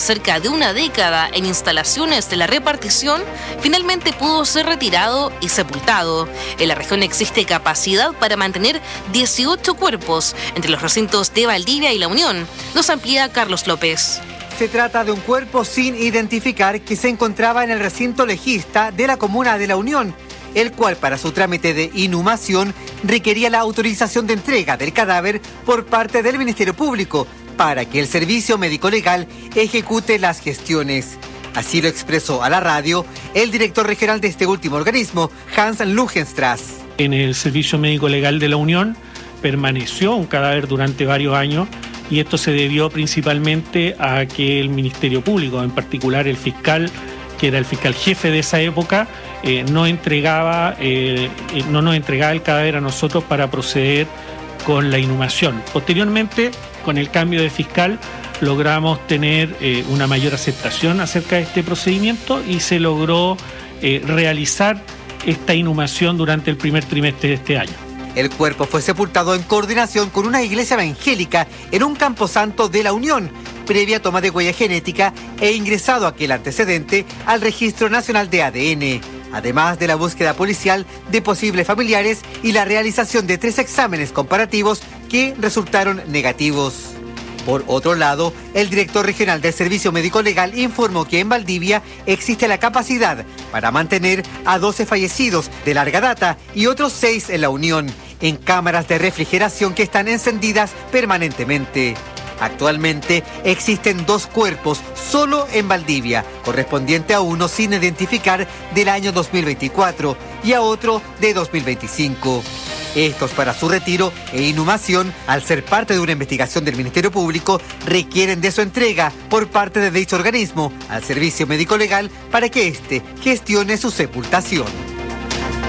cerca de una década en instalaciones de la repartición, finalmente pudo ser retirado y sepultado. En la región existe capacidad para mantener 18 cuerpos entre los recintos de Valdivia y La Unión. Nos amplía Carlos López. Se trata de un cuerpo sin identificar que se encontraba en el recinto legista de la comuna de La Unión, el cual para su trámite de inhumación requería la autorización de entrega del cadáver por parte del Ministerio Público para que el Servicio Médico Legal ejecute las gestiones. Así lo expresó a la radio el director regional de este último organismo, Hans Lugenstrass. En el Servicio Médico Legal de La Unión permaneció un cadáver durante varios años y esto se debió principalmente a que el Ministerio Público, en particular el fiscal, que era el fiscal jefe de esa época, no nos entregaba el cadáver a nosotros para proceder con la inhumación. Posteriormente, con el cambio de fiscal, logramos tener una mayor aceptación acerca de este procedimiento y se logró realizar esta inhumación durante el primer trimestre de este año. El cuerpo fue sepultado en coordinación con una iglesia evangélica en un camposanto de La Unión, previa toma de huella genética e ingresado aquel antecedente al Registro Nacional de ADN, además de la búsqueda policial de posibles familiares y la realización de 3 exámenes comparativos que resultaron negativos. Por otro lado, el director regional del Servicio Médico Legal informó que en Valdivia existe la capacidad para mantener a 12 fallecidos de larga data y otros 6 en La Unión, en cámaras de refrigeración que están encendidas permanentemente. Actualmente existen 2 cuerpos solo en Valdivia, correspondiente a uno sin identificar del año 2024 y a otro de 2025. Estos para su retiro e inhumación, al ser parte de una investigación del Ministerio Público, requieren de su entrega por parte de dicho organismo al Servicio Médico Legal para que éste gestione su sepultación.